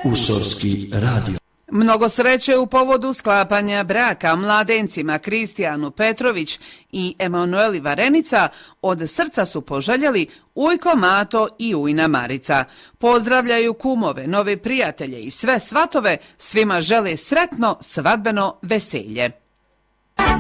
Usorski radio. Mnogo sreće u povodu sklapanja braka mladencima Kristijanu Petrović i Emanueli Varenica od srca su poželjeli Ujko Mato i Ujna Marica. Pozdravljaju kumove, nove prijatelje i sve svatove, svima žele sretno svadbeno veselje.